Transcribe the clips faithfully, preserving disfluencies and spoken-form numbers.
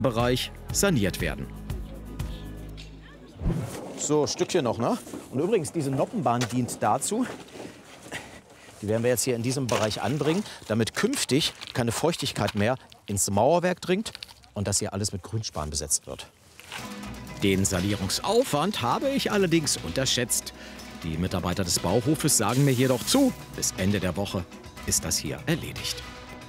Bereich saniert werden. So, Stückchen noch, ne? Und übrigens, diese Noppenbahn dient dazu, die werden wir jetzt hier in diesem Bereich anbringen, damit künftig keine Feuchtigkeit mehr ins Mauerwerk dringt und dass hier alles mit Grünspan besetzt wird. Den Sanierungsaufwand habe ich allerdings unterschätzt. Die Mitarbeiter des Bauhofes sagen mir jedoch zu, bis Ende der Woche ist das hier erledigt.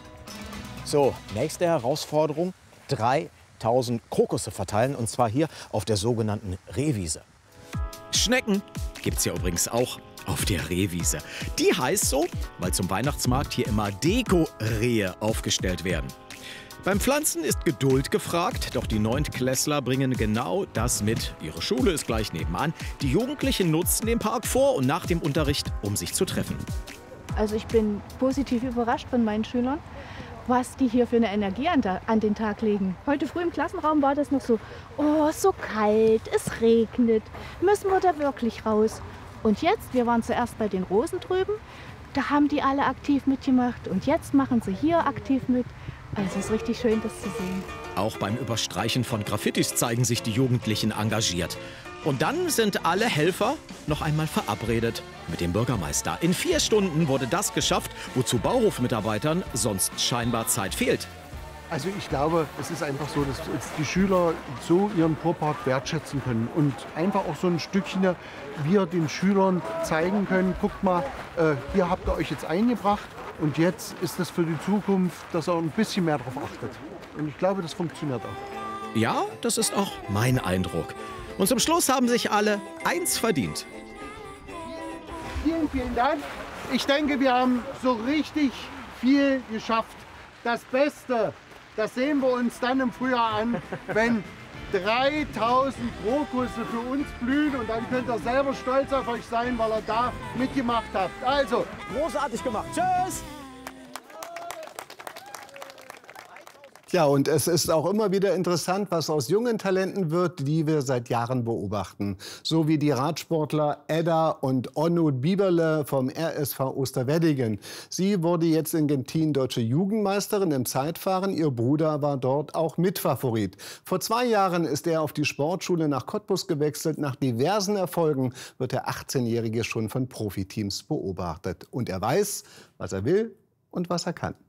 So, nächste Herausforderung, dreitausend Krokusse verteilen, und zwar hier auf der sogenannten Rehwiese. Schnecken gibt's ja übrigens auch auf der Rehwiese. Die heißt so, weil zum Weihnachtsmarkt hier immer Deko-Rehe aufgestellt werden. Beim Pflanzen ist Geduld gefragt, doch die Neuntklässler bringen genau das mit. Ihre Schule ist gleich nebenan. Die Jugendlichen nutzen den Park vor und nach dem Unterricht, um sich zu treffen. Also ich bin positiv überrascht von meinen Schülern, was die hier für eine Energie an, an den Tag legen. Heute früh im Klassenraum war das noch so, oh, so kalt, es regnet, müssen wir da wirklich raus? Und jetzt, wir waren zuerst bei den Rosen drüben, da haben die alle aktiv mitgemacht und jetzt machen sie hier aktiv mit. Also es ist richtig schön, das zu sehen. Auch beim Überstreichen von Graffitis zeigen sich die Jugendlichen engagiert. Und dann sind alle Helfer noch einmal verabredet mit dem Bürgermeister. In vier Stunden wurde das geschafft, wozu Bauhofmitarbeitern sonst scheinbar Zeit fehlt. Also ich glaube, es ist einfach so, dass die Schüler so ihren Kurpark wertschätzen können und einfach auch so ein Stückchen wir den Schülern zeigen können, guckt mal, äh, hier habt ihr euch jetzt eingebracht und jetzt ist das für die Zukunft, dass ihr ein bisschen mehr darauf achtet. Und ich glaube, das funktioniert auch. Ja, das ist auch mein Eindruck. Und zum Schluss haben sich alle eins verdient. Vielen, vielen Dank. Ich denke, wir haben so richtig viel geschafft. Das Beste, das sehen wir uns dann im Frühjahr an, wenn dreitausend Krokusse für uns blühen. Und dann könnt ihr selber stolz auf euch sein, weil ihr da mitgemacht habt. Also, Großartig gemacht. Tschüss! Ja, und es ist auch immer wieder interessant, was aus jungen Talenten wird, die wir seit Jahren beobachten. So wie die Radsportler Edda und Onno Bieberle vom R S V Osterweddingen. Sie wurde jetzt in Gentin deutsche Jugendmeisterin im Zeitfahren. Ihr Bruder war dort auch Mitfavorit. Vor zwei Jahren ist er auf die Sportschule nach Cottbus gewechselt. Nach diversen Erfolgen wird der achtzehnjährige schon von Profiteams beobachtet. Und er weiß, was er will und was er kann.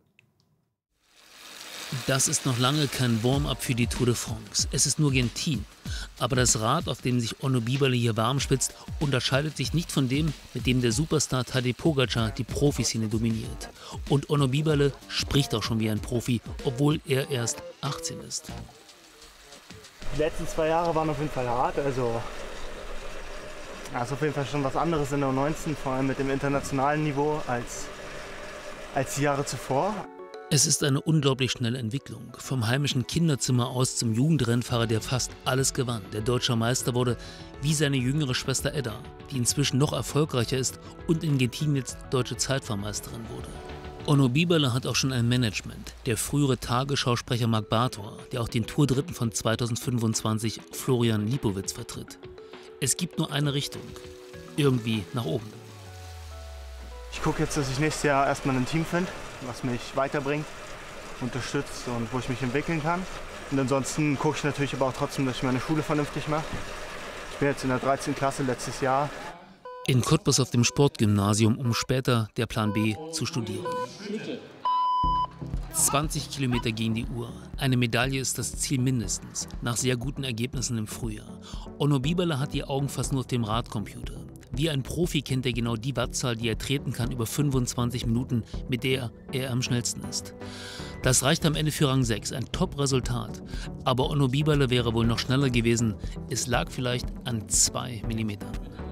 Das ist noch lange kein Warm-up für die Tour de France. Es ist nur Gentin. Aber das Rad, auf dem sich Onno Bieberle hier warm spitzt, unterscheidet sich nicht von dem, mit dem der Superstar Tadej Pogačar die Profiszene dominiert. Und Onno Bieberle spricht auch schon wie ein Profi, obwohl er erst achtzehn ist. Die letzten zwei Jahre waren auf jeden Fall hart. Also, das ist auf jeden Fall schon was anderes in der U neunzehn, vor allem mit dem internationalen Niveau als, als die Jahre zuvor. Es ist eine unglaublich schnelle Entwicklung. Vom heimischen Kinderzimmer aus zum Jugendrennfahrer, der fast alles gewann. Der deutsche Meister wurde wie seine jüngere Schwester Edda, die inzwischen noch erfolgreicher ist und in Gentin jetzt deutsche Zeitfahrmeisterin wurde. Onno Bieberle hat auch schon ein Management. Der frühere Tagesschausprecher Marc Bartor, der auch den Tourdritten von zweitausendfünfundzwanzig Florian Lipowitz vertritt. Es gibt nur eine Richtung. Irgendwie nach oben. Ich gucke jetzt, dass ich nächstes Jahr erstmal ein Team finde, was mich weiterbringt, unterstützt und wo ich mich entwickeln kann. Und ansonsten gucke ich natürlich aber auch trotzdem, dass ich meine Schule vernünftig mache. Ich bin jetzt in der dreizehnten Klasse letztes Jahr. In Cottbus auf dem Sportgymnasium, um später, der Plan B, zu studieren. zwanzig Kilometer gegen die Uhr. Eine Medaille ist das Ziel mindestens, nach sehr guten Ergebnissen im Frühjahr. Onno Bieberle hat die Augen fast nur auf dem Radcomputer. Wie ein Profi kennt er genau die Wattzahl, die er treten kann über fünfundzwanzig Minuten, mit der er am schnellsten ist. Das reicht am Ende für Rang sechs, ein Top-Resultat. Aber Onno Bieberle wäre wohl noch schneller gewesen. Es lag vielleicht an zwei Millimetern.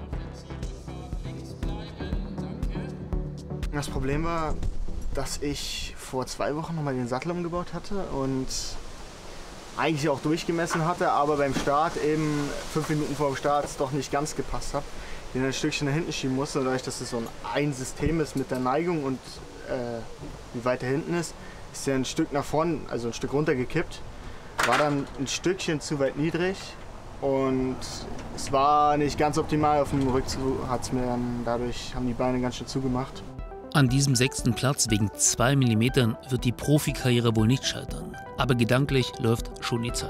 Das Problem war, dass ich vor zwei Wochen nochmal den Sattel umgebaut hatte und eigentlich auch durchgemessen hatte, aber beim Start eben fünf Minuten vor dem Start es doch nicht ganz gepasst hat. Den ein Stückchen nach hinten schieben musste, dadurch, dass es so ein, ein System ist mit der Neigung und äh, wie weit er hinten ist, ist er ein Stück nach vorn, also ein Stück runtergekippt. War dann ein Stückchen zu weit niedrig und es war nicht ganz optimal. Auf dem Rückzug hat's mir dann, dadurch haben die Beine ganz schön zugemacht. An diesem sechsten Platz wegen zwei Millimetern wird die Profikarriere wohl nicht scheitern. Aber gedanklich läuft schon die Zeit.